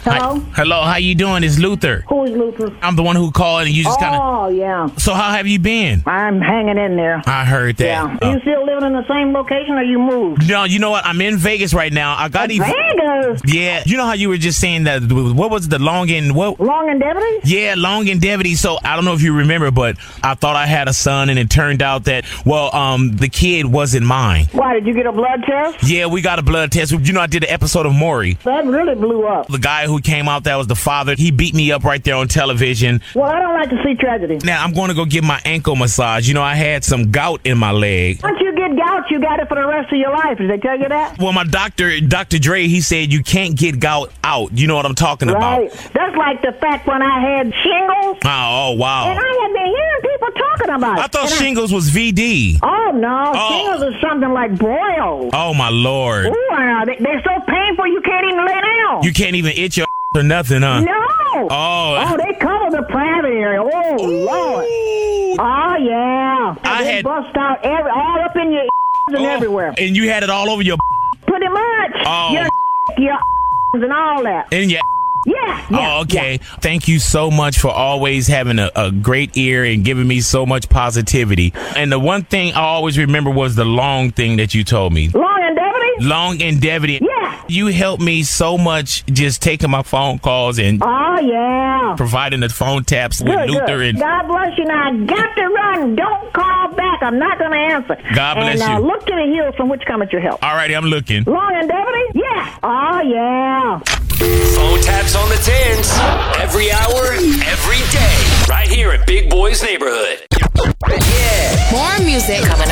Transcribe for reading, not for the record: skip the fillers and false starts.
Hello? Hello, how you doing? It's Luther. Who is Luther? I'm the one who called and you just kind of... Oh, yeah. So how have you been? I'm hanging in there. I heard that. Yeah. You still living in the same location or you moved? No, you know what? I'm in Vegas right now. I got Vegas? Yeah. You know how you were just saying that, what was the Long and Longevity? Yeah, longevity. So I don't know if you remember, but I thought I had a son and it turned out that, the kid wasn't mine. Why, did you get a blood test? Yeah, we got a blood test. You know, I did an episode of Maury. That really blew up. The guy who came out that was the father, he beat me up right there on television. Well, I don't like to see tragedy. Now, I'm going to go get my ankle massage. You know, I had some gout in my leg. Once you get gout, you got it for the rest of your life. Did they tell you that? Well, my doctor, Dr. Dre, he said you can't get gout out. You know what I'm talking Right. about? That's like the fact when I had shingles. Oh, wow. And I have been hearing people talking about it. I thought shingles was VD. Oh, no. Oh. Shingles is something like boils. Oh, my Lord. Ooh, they're so painful you can't even lay down. You can't even itch your or nothing, huh? No. Oh. They cover the private area. Oh, Lord. Oh, yeah. And they bust out all up in your and everywhere. And you had it all over your Pretty much. Oh. Your and all that. and your Yeah. Oh, okay. Yeah. Thank you so much for always having a great ear and giving me so much positivity. And the one thing I always remember was the long thing that you told me. Longevity? Longevity. Yeah. You helped me so much just taking my phone calls and Oh, yeah. providing the phone taps with Good, Luther. good. And God bless you. Now, I got to run. Don't call back. I'm not going to answer. God bless and, you. Look to the hills from which cometh your help. All righty, I'm looking. Longevity? Yeah. Oh, yeah. Phone taps on the tins. Every hour, every day. Right here at Big Boy's Neighborhood. Yeah. More music coming up.